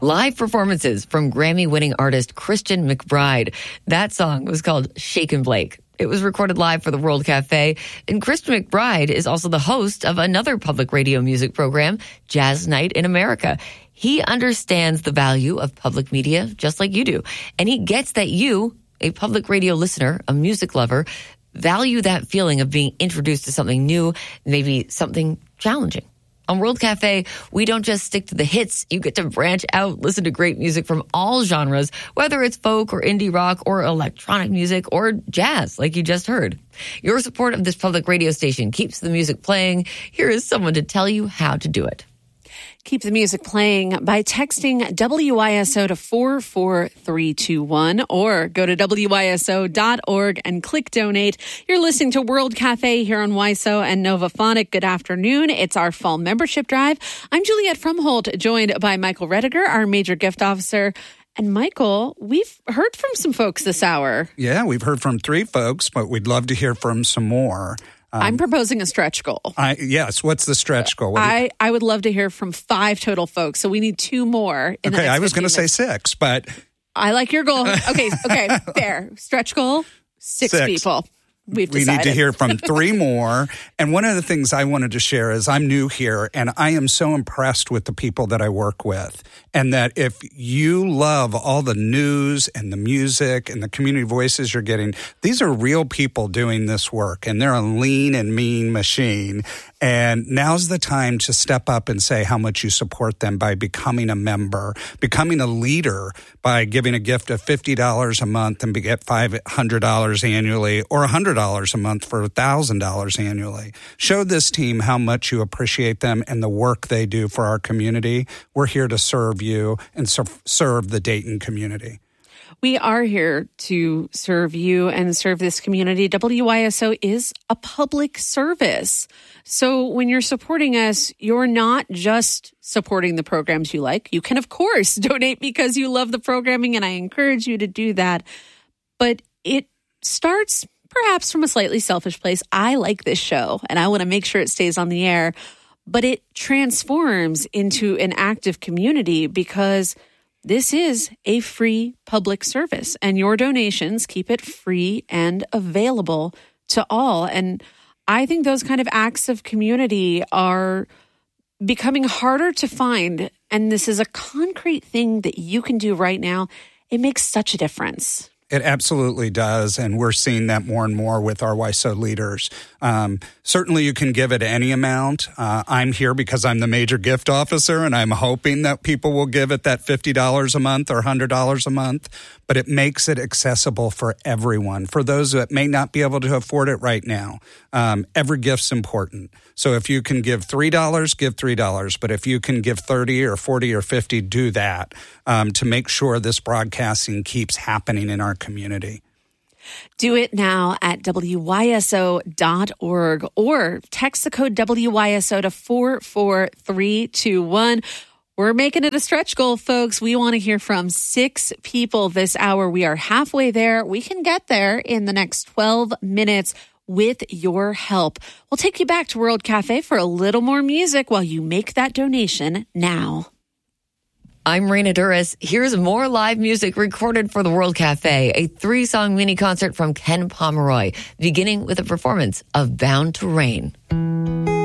live performances from Grammy-winning artist Christian McBride. That song was called Shake and Blake. It was recorded live for the World Cafe, and Christian McBride is also the host of another public radio music program, Jazz Night in America. He understands the value of public media just like you do, and he gets that you, a public radio listener, a music lover, value that feeling of being introduced to something new, maybe something challenging. On World Cafe, we don't just stick to the hits. You get to branch out, listen to great music from all genres, whether it's folk or indie rock or electronic music or jazz, like you just heard. Your support of this public radio station keeps the music playing. Here is someone to tell you how to do it. Keep the music playing by texting WISO to 44321 or go to WISO.org and click donate. You're listening to World Cafe here on WISO and Novaphonic. Good afternoon. It's our fall membership drive. I'm Juliette Frumholt, joined by Michael Rediger, our major gift officer. And Michael, we've heard from some folks this hour. Yeah, we've heard from 3 folks, but we'd love to hear from some more. I'm proposing a stretch goal. Yes. What's the stretch goal? I would love to hear from 5 total folks. So we need 2 more. Okay, I was going to say 6, but I like your goal. Okay, fair. Stretch goal, 6 people. We need to hear from 3 more. And one of the things I wanted to share is I'm new here, and I am so impressed with the people that I work with. And that if you love all the news and the music and the community voices you're getting, these are real people doing this work, and they're a lean and mean machine. And now's the time to step up and say how much you support them by becoming a member, becoming a leader by giving a gift of $50 a month and get $500 annually, or $100 a month for $1,000 annually. Show this team how much you appreciate them and the work they do for our community. We're here to serve you and serve the Dayton community. We are here to serve you and serve this community. WISO is a public service. So when you're supporting us, you're not just supporting the programs you like. You can, of course, donate because you love the programming, and I encourage you to do that. But it starts perhaps from a slightly selfish place. I like this show, and I want to make sure it stays on the air. But it transforms into an active community because this is a free public service, and your donations keep it free and available to all. And I think those kind of acts of community are becoming harder to find, and this is a concrete thing that you can do right now. It makes such a difference. It absolutely does, and we're seeing that more and more with our WISO leaders. Certainly you can give at any amount. I'm here because I'm the major gift officer, and I'm hoping that people will give at that $50 a month or $100 a month, but it makes it accessible for everyone. For those that may not be able to afford it right now, every gift's important. So if you can give $3, give $3, but if you can give 30 or 40 or 50, do that to make sure this broadcasting keeps happening in our community. Do it now at WISO.org or text the code WISO to 44321. We're making it a stretch goal, folks. We want to hear from 6 people this hour. We are halfway there. We can get there in the next 12 minutes with your help. We'll take you back to World Cafe for a little more music while you make that donation now. I'm Raina Duras. Here's more live music recorded for the World Cafe, a 3-song mini concert from Ken Pomeroy, beginning with a performance of Bound to Rain.